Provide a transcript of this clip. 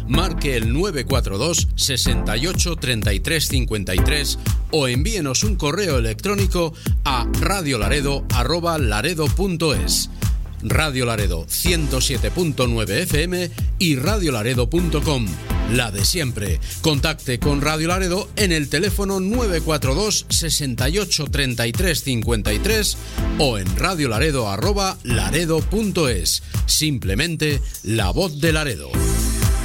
marque el 942 68 33 53 o envíenos un correo electrónico a radiolaredo@laredo.es. Radio Laredo 107.9 FM y radiolaredo.com. La de siempre. Contacte con Radio Laredo en el teléfono 942 68 33 53 o en radiolaredo@laredo.es. Simplemente la voz de Laredo.